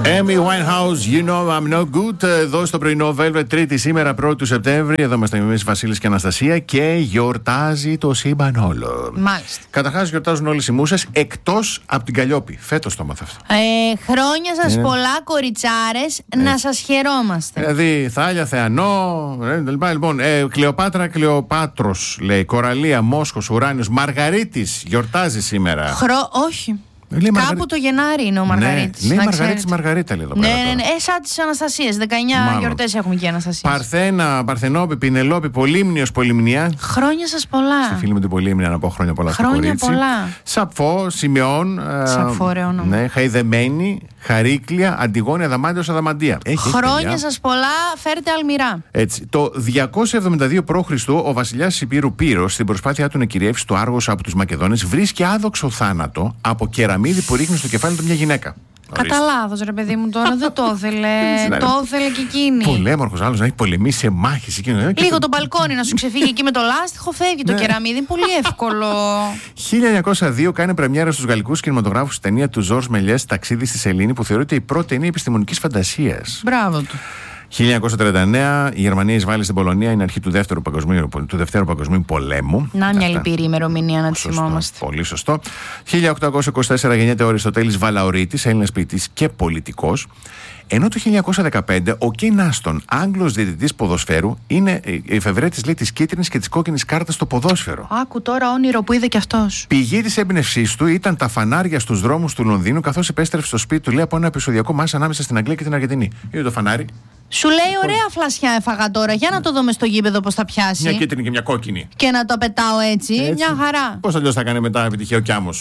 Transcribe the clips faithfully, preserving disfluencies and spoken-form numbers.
Amy Winehouse, you know I'm no good. Εδώ στο πρωινό Velvet, Τρίτη σήμερα, πρώτη του Σεπτέμβρη. Εδώ είμαστε εμείς, Βασίλης και Αναστασία, και γιορτάζει το σύμπαν όλο. Μάλιστα. Καταρχάς, γιορτάζουν όλες οι μούσες εκτός από την Καλλιόπη. Φέτος το έμαθα αυτό. Ε, χρόνια σας Είναι... πολλά, κοριτσάρες, ε. να σας χαιρόμαστε. Δηλαδή, Θάλια, Θεανό. Ε, λοιπόν, ε, Κλεοπάτρα, Κλεοπάτρος, λέει. Κοραλία, Μόσχος, Ουράνιος, Μαργαρίτης γιορτάζει σήμερα. Χρό... Όχι. Λέει Κάπου Μαργαρί... το Γενάρη είναι ο Μαργαρίτης. Ναι, λέει Μαργαρίτης Μαργαρίτα, λέει εδώ πέρα. Ναι, ναι, ναι. Ε, σαν τις Αναστασίες. δεκαεννιά γιορτές έχουμε και Αναστασίες. Παρθένα, Παρθενόπη, Πινελόπη, Πολύμνιος, Πολυμνιά. Χρόνια σας πολλά. Στη φίλη μου την Πολύμνια να πω χρόνια πολλά στο Χρόνια κορίτσι. πολλά. Σαπφό, Σημεών. Σαπφό, ωραίο όνομα. Ναι, Χαϊδεμένη, Χαρίκλια, Αντιγόνια, Αδαμάντιος, Αδαμαντία. Έχει, χρόνια έχει, σας πολλά, φέρτε αλμυρά. Έτσι. Το διακόσια εβδομήντα δύο προ Χριστού ο βασιλιάς Υπήρου Πύρος, στην προσπάθειά του να κυριεύσει το Άργος από τους Μακεδόνες, βρίσκει άδοξο θάνατο από κεραμίδι που ρίχνει στο κεφάλι του μια γυναίκα. Κατά λάθος, ρε παιδί μου, τώρα δεν το ήθελε. Το ήθελε και εκείνη. Πολέμορφος άλλος να έχει πολεμήσει σε μάχες. Λίγο το μπαλκόνι να σου ξεφύγει εκεί με το λάστιχο, φεύγει το κεραμίδι. Είναι πολύ εύκολο. χίλια εννιακόσια δύο κάνει πρεμιέρα στους γαλλικούς κινηματογράφους η ταινία του Ζορζ Μελιές, Ταξίδι στη Σελήνη, που θεωρείται η πρώτη ταινία επιστημονικής φαντασίας. Μπράβο του. χίλια εννιακόσια τριάντα εννέα η Γερμανία εισβάλλει στην Πολωνία, είναι αρχή του Δεύτερου Παγκοσμίου, του Δεύτερου Παγκοσμίου Πολέμου. Να μια λυπηρή ημερομηνία να τη θυμόμαστε. Πολύ σωστό. χίλια οκτακόσια είκοσι τέσσερα γεννιέται ο Αριστοτέλης Βαλαωρίτης, Έλληνας ποιητής και πολιτικός. Ενώ το χίλια εννιακόσια δεκαπέντε ο Κέιν Άστον, Άγγλος διαιτητής ποδοσφαίρου, είναι εφευρέτης, λέει, της κίτρινης και της κόκκινης κάρτας στο ποδόσφαιρο. Άκου τώρα όνειρο που είδε κι αυτός. Πηγή της έμπνευσής του ήταν τα φανάρια στους δρόμους του Λονδίνου, καθώς επέστρεψε στο σπίτι του, λέει, από ένα επεισοδιακό μάτς ανάμεσα στην Αγγλία και την Αργεντινή. Είδε το φανάρι. Σου λέει, ωραία φλασιά έφαγα τώρα. Για να το δούμε στο γήπεδο πώς θα πιάσει. Μια κίτρινη και μια κόκκινη. Και να το πετάω έτσι. έτσι. Μια χαρά. Πώς αλλιώς θα κάνει μετά επιτυχία ο Κιάμος.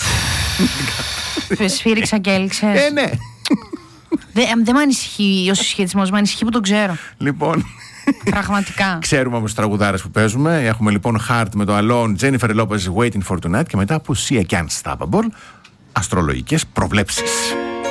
Σφύριξα και έλξε. Ε, ναι. Δεν δε μ' ανησυχεί ο συσχετισμός, μ' ανησυχεί που τον ξέρω. Λοιπόν. Πραγματικά. Ξέρουμε όμως τις τραγουδάρες που παίζουμε. Έχουμε λοιπόν Heart με το Alone, Jennifer Lopez Waiting for Tonight, και μετά από Sia και Unstoppable, αστρολογικές προβλέψεις.